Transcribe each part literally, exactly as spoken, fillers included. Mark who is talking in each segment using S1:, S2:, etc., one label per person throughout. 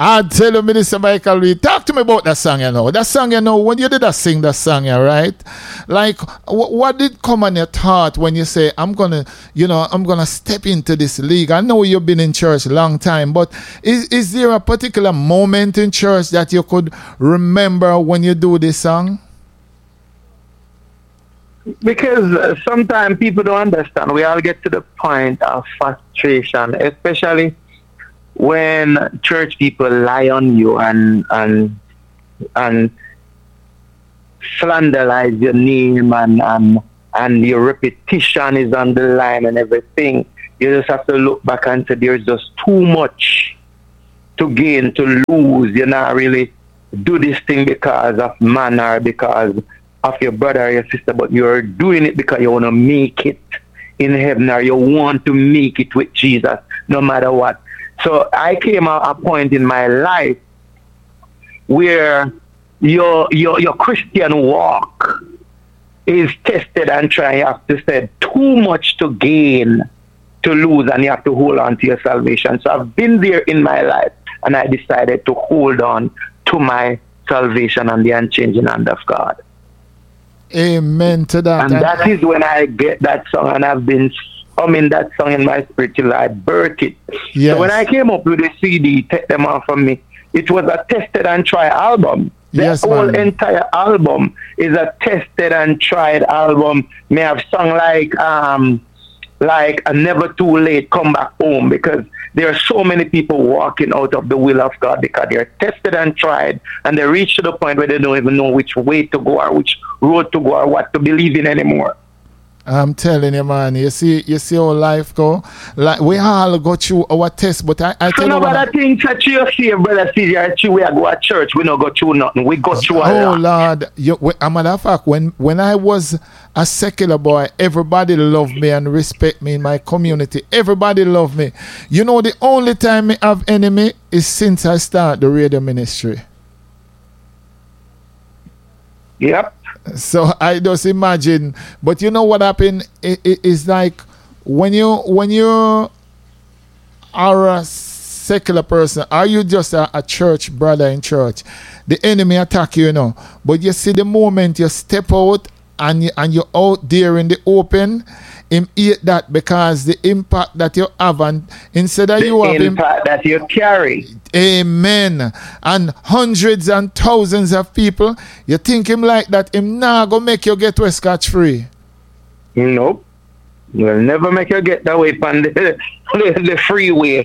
S1: I tell you, Minister Michael Reed, talk to me about that song, you know. That song, you know, when you did that sing that song, yeah, right? Like, wh- what did come on your thought when you say, I'm gonna, you know, I'm gonna step into this league? I know you've been in church a long time, but is is there a particular moment in church that you could remember when you do this song?
S2: Because uh, sometimes people don't understand. We all get to the point of frustration, especially when church people lie on you and and and slanderize your name and, and and your reputation is on the line and everything. You just have to look back and say there's just too much to gain, to lose. You're not really do this thing because of man or because of your brother or your sister, but you're doing it because you want to make it in heaven or you want to make it with Jesus no matter what. So I came at a point in my life where your your your Christian walk is tested and tried. You have to say too much to gain, to lose, and you have to hold on to your salvation. So I've been there in my life, and I decided to hold on to my salvation and the unchanging hand of God.
S1: Amen to that.
S2: And that is when I get that song, and I've been humming that song in my spirit till I birth it.
S1: Yes.
S2: So when I came up with the C D, Take Them Off From Me, it was a tested and tried album. The
S1: Yes,
S2: whole
S1: man.
S2: entire album is a tested and tried album. May have sung like um like a Never Too Late, Come Back Home, because there are so many people walking out of the will of God because they're tested and tried, and they reach to the point where they don't even know which way to go or which road to go or what to believe in anymore.
S1: I'm telling you, man. You see, you see how life go. Like we all go through our test, but I, I
S2: So
S1: tell you what.
S2: nobody thinks that you see, brother, see, we are go to church. We don't go through nothing. We go through a
S1: Oh
S2: lot.
S1: Lord, you, when- a matter of fact, when when I was a secular boy, everybody loved me and respect me in my community. Everybody loved me. You know, the only time I have enemy is since I start the radio ministry.
S2: Yep.
S1: So I just imagine, but you know what happened? It, it, it's like when you when you are a secular person, are you just a, a church brother in church? The enemy attack you, you know. But you see, the moment you step out and you, and you're out there in the open, him hate that because the impact that you have, and instead of
S2: The
S1: you have him.
S2: impact that you carry.
S1: Amen. And hundreds and thousands of people, you think him like that, him nah go make you get away scotch free.
S2: Nope. We'll never make you get that way on the, the, the freeway.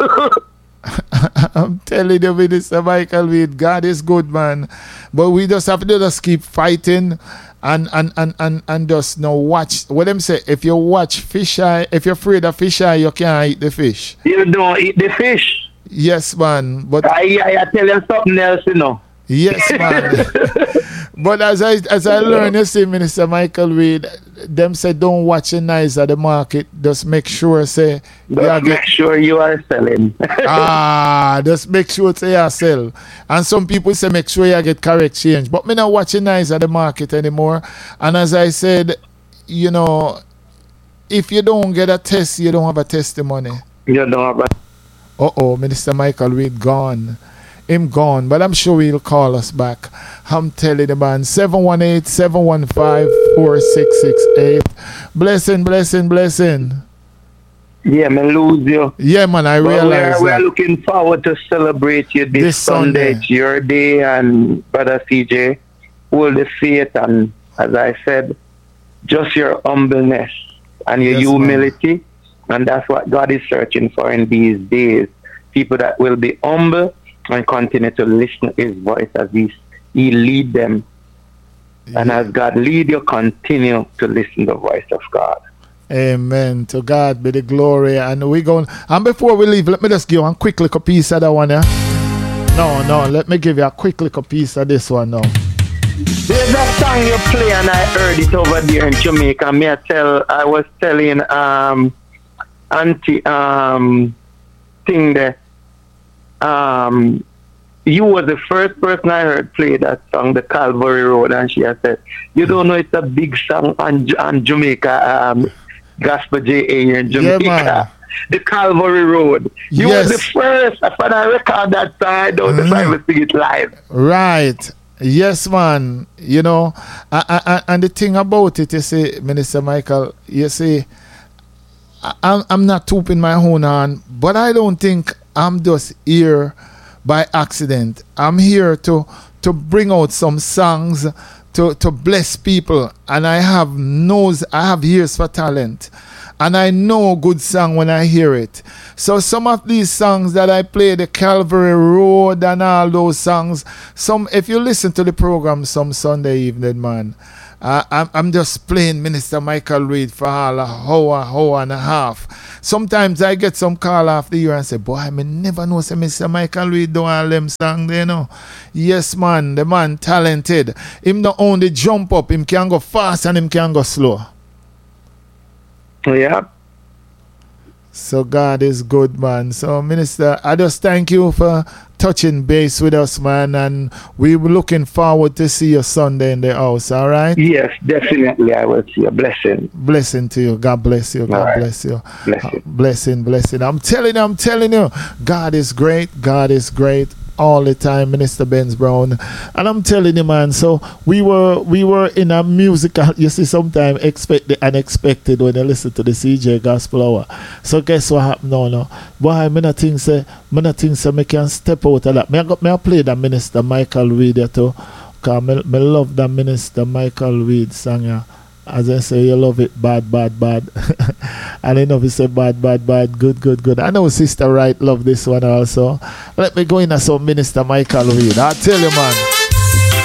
S1: I'm telling you, Minister Michael Reed, God is good, man. But we just have to just keep fighting and and and and, and just now watch. What them say, if you watch fish eye, if you're afraid of fish eye, you can't eat the fish.
S2: You don't eat the fish.
S1: Yes, man. But
S2: I, I, I tell you something else, you know.
S1: yes, man. But as I as I learned, you see, Minister Michael Reed, them say don't watch your eyes at the market. Just make sure say
S2: Just
S1: you are
S2: make
S1: get,
S2: sure you are selling.
S1: ah, just make sure say you sell. And some people say make sure you get correct change. But me not watching eyes at the market anymore. And as I said, you know, if you don't get a test, you don't have a testimony.
S2: You know about
S1: Uh oh, Minister Michael Reed gone. Him gone, but I'm sure he'll call us back. I'm telling the man, seven one eight, seven one five, four six six eight. Blessing, blessing, blessing.
S2: Yeah, me lose you.
S1: Yeah, man, I
S2: But
S1: realize
S2: we're, we're
S1: that.
S2: looking forward to celebrate you this,
S1: This
S2: Sunday.
S1: Sunday.
S2: It's your day, and Brother C J, hold the faith, and as I said, just your humbleness and your
S1: Yes, man.
S2: humility, and that's what God is searching for in these days. People that will be humble and continue to listen to his voice as he, he lead them. And
S1: Yeah.
S2: as God lead you, continue to listen to the voice of God.
S1: Amen. To God be the glory. And we going. And before we leave, let me just give you a quick little piece of that one. Yeah? No, no. Let me give you a quick little piece of this one now.
S2: There's a song you play, and I heard it over there in Jamaica. Me, I tell, I was telling um, Auntie um, thing there. Um, you were the first person I heard play that song, the Calvary Road, and she had said, "You don't know it's a big song on, on Jamaica, um, Gospel J A here in
S1: Yeah,
S2: Jamaica."
S1: man.
S2: the Calvary Road. You
S1: Yes.
S2: was the first after I record that song, I don't
S1: Mhm.
S2: decide to sing it live.
S1: Right. Yes, man. You know, I, I, I- and the thing about it, you see, Minister Michael, you see, I, I'm, I'm not tooping my own horn, but I don't think I'm just here by accident. I'm here to to bring out some songs to, to bless people, and I have nose, I have ears for talent. And I know a good song when I hear it. So some of these songs that I play, the Calvary Road and all those songs, some if you listen to the program some Sunday evening, man, uh, I'm, I'm just playing Minister Michael Reed for all a hour, hour and a half. Sometimes I get some call after the year and say, boy, I may never know say Mister Michael Reed do all them songs, you know. Yes, man, the man talented. Him not only jump up, him can go fast and him can go slow.
S2: Yeah.
S1: So God is good, man. So Minister, I just thank you for touching base with us, man, and we were looking forward to see you Sunday in the house. All right?
S2: Yes, definitely. I will see a blessing.
S1: Blessing to you. God bless you. God
S2: All right.
S1: bless you.
S2: Blessing.
S1: Blessing, blessing. I'm telling you, I'm telling you, God is great. God is great all the time, Minister Benz Brown. And I'm telling you, man, so we were we were in a musical, you see, sometimes expect the unexpected when you listen to the C J Gospel Hour. So guess what happened now, no? Boy, I not think say, I not think say me can step out of that. Me I got me I play the Minister Michael Reed there too. Cause me, me love the Minister Michael Reed song, yeah. As I say, you love it, bad, bad, bad. And I know if you say bad, bad, bad, good, good, good. I know Sister Wright love this one also. Let me go in as some Minister Michael Reed. I tell you, man.